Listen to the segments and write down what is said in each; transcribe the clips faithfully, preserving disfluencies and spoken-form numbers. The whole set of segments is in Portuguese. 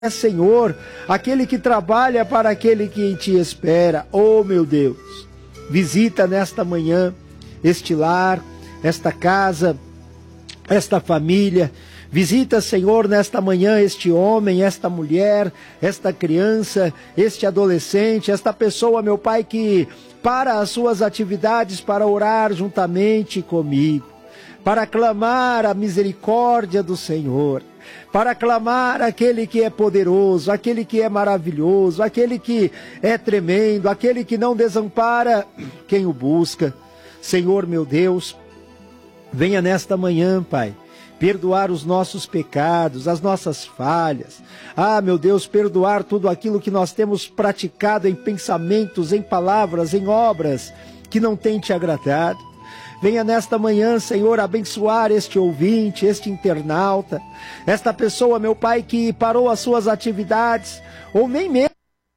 é Senhor, aquele que trabalha para aquele que em ti espera. Oh, meu Deus, visita nesta manhã este lar, esta casa, esta família. Visita, Senhor, nesta manhã este homem, esta mulher, esta criança, este adolescente, esta pessoa, meu Pai, que para as suas atividades para orar juntamente comigo, para clamar a misericórdia do Senhor, para clamar aquele que é poderoso, aquele que é maravilhoso, aquele que é tremendo, aquele que não desampara quem o busca. Senhor, meu Deus, venha nesta manhã, Pai, perdoar os nossos pecados, as nossas falhas. Ah, meu Deus, perdoar tudo aquilo que nós temos praticado em pensamentos, em palavras, em obras que não tem te agradado. Venha nesta manhã, Senhor, abençoar este ouvinte, este internauta, esta pessoa, meu Pai, que parou as suas atividades, ou nem mesmo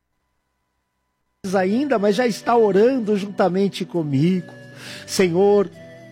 ainda, mas já está orando juntamente comigo. Senhor,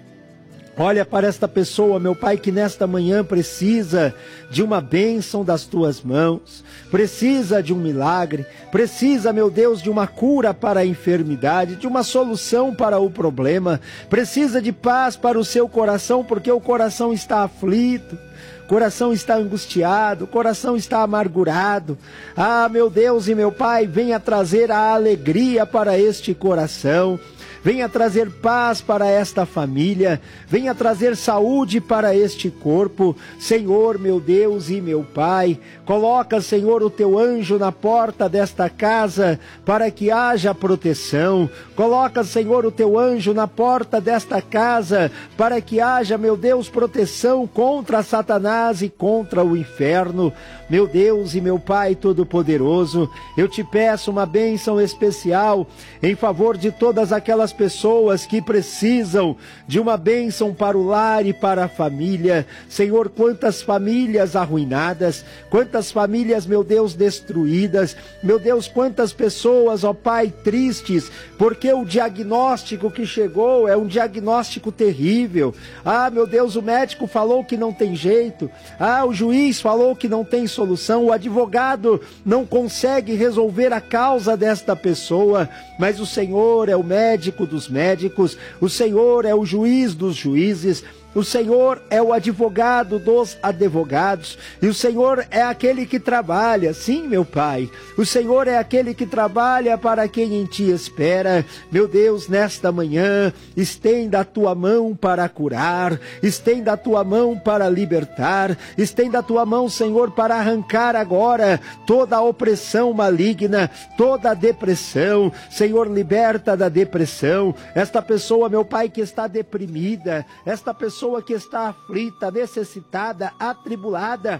olha para esta pessoa, meu Pai, que nesta manhã precisa de uma bênção das tuas mãos, precisa de um milagre, precisa, meu Deus, de uma cura para a enfermidade, de uma solução para o problema, precisa de paz para o seu coração, porque o coração está aflito, o coração está angustiado, o coração está amargurado. Ah, meu Deus e meu Pai, venha trazer a alegria para este coração. Venha trazer paz para esta família, venha trazer saúde para este corpo. Senhor, meu Deus e meu Pai, coloca, Senhor, o teu anjo na porta desta casa para que haja proteção. Coloca, Senhor, o teu anjo na porta desta casa para que haja, meu Deus, proteção contra Satanás e contra o inferno. Meu Deus e meu Pai Todo-Poderoso, eu te peço uma bênção especial em favor de todas aquelas pessoas que precisam de uma bênção para o lar e para a família. Senhor, quantas famílias arruinadas, quantas famílias, meu Deus, destruídas, meu Deus, quantas pessoas, ó Pai, tristes, porque o diagnóstico que chegou é um diagnóstico terrível. Ah, meu Deus, o médico falou que não tem jeito, ah, o juiz falou que não tem solução, o advogado não consegue resolver a causa desta pessoa, mas o Senhor é o médico dos médicos, o Senhor é o juiz dos juízes, o Senhor é o advogado dos advogados, e o Senhor é aquele que trabalha, sim, meu Pai, o Senhor é aquele que trabalha para quem em ti espera. Meu Deus, nesta manhã, estenda a tua mão para curar, estenda a tua mão para libertar, estenda a tua mão, Senhor, para arrancar agora toda a opressão maligna, toda a depressão. Senhor, liberta da depressão esta pessoa, meu Pai, que está deprimida, esta pessoa pessoa que está aflita, necessitada, atribulada.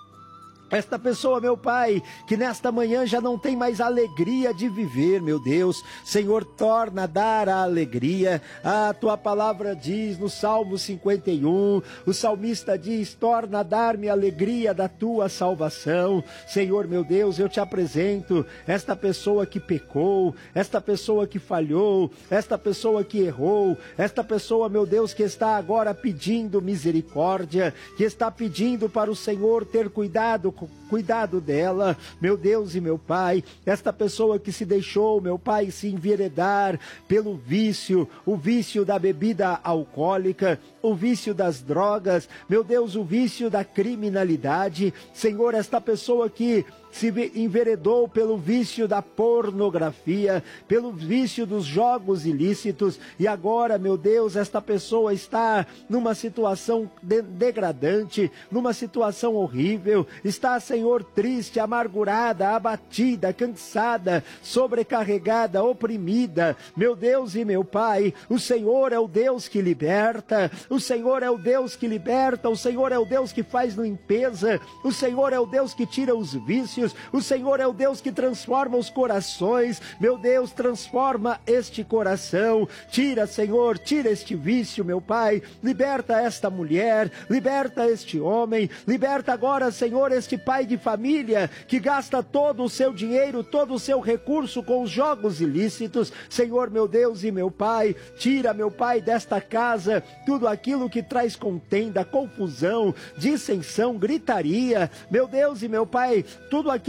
Esta pessoa, meu Pai, que nesta manhã já não tem mais alegria de viver, meu Deus. Senhor, torna a dar a alegria. A tua palavra diz no Salmo cinquenta e um, o salmista diz, torna a dar-me a alegria da tua salvação. Senhor, meu Deus, eu te apresento esta pessoa que pecou, esta pessoa que falhou, esta pessoa que errou, esta pessoa, meu Deus, que está agora pedindo misericórdia, que está pedindo para o Senhor ter cuidado cuidado dela, meu Deus e meu Pai, esta pessoa que se deixou, meu Pai, se enveredar pelo vício, o vício da bebida alcoólica, o vício das drogas, meu Deus, o vício da criminalidade. Senhor, esta pessoa que se enveredou pelo vício da pornografia, pelo vício dos jogos ilícitos, e agora, meu Deus, esta pessoa está numa situação de- degradante, numa situação horrível, está, Senhor, triste, amargurada, abatida, cansada, sobrecarregada, oprimida. Meu Deus e meu Pai, o Senhor é o Deus que liberta, o Senhor é o Deus que liberta, o Senhor é o Deus que faz limpeza, o Senhor é o Deus que tira os vícios, o Senhor é o Deus que transforma os corações. Meu Deus, transforma este coração, tira, Senhor, tira este vício, meu Pai, liberta esta mulher, liberta este homem, liberta agora, Senhor, este pai de família que gasta todo o seu dinheiro, todo o seu recurso com os jogos ilícitos. Senhor, meu Deus e meu Pai, tira, meu Pai, desta casa tudo aquilo aquilo que traz contenda, confusão, dissensão, gritaria, meu Deus e meu Pai, tudo aquilo